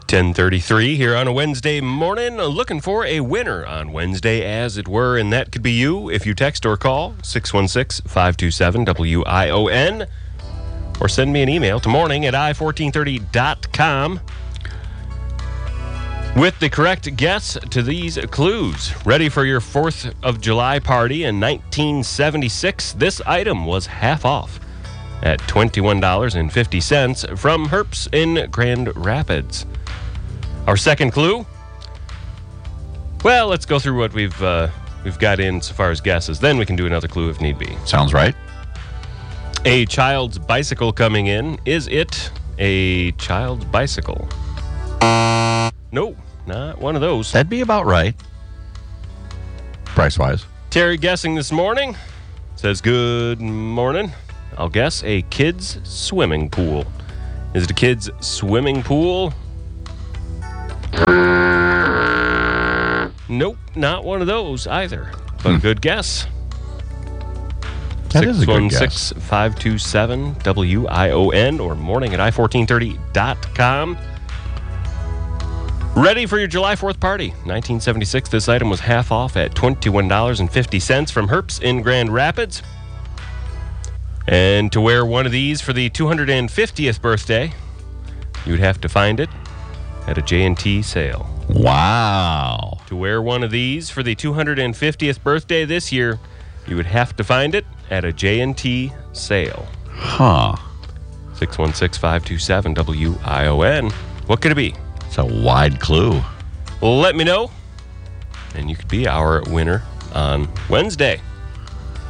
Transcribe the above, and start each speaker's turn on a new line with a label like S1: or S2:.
S1: 10:33 here on a Wednesday morning, looking for a winner on Wednesday, as it were, and that could be you if you text or call 616-527-WION, or send me an email to morning@i1430.com with the correct guess to these clues. Ready for your 4th of July party in 1976? This item was half off at $21.50 from Herps in Grand Rapids. Our second clue? Well, let's go through what we've got in so far as guesses. Then we can do another clue if need be.
S2: Sounds right.
S1: A child's bicycle coming in. Is it a child's bicycle? No, not one of those.
S2: That'd be about right. Price-wise.
S1: Terry guessing this morning. Says, good morning. I'll guess a kid's swimming pool. Is it a kid's swimming pool? Nope, not one of those either. But a good guess.
S2: That is a good guess.
S1: 616-527-WION or morning@i1430.com. Ready for your July 4th party. 1976, this item was half off at $21.50 from Herps in Grand Rapids. And to wear one of these for the 250th birthday, you would have to find it at a J&T sale.
S2: Wow.
S1: To wear one of these for the 250th birthday this year, you would have to find it at a J&T sale.
S2: Huh.
S1: 616-527-WION. What could it be?
S2: It's a wide clue.
S1: Well, let me know, and you could be our winner on Wednesday.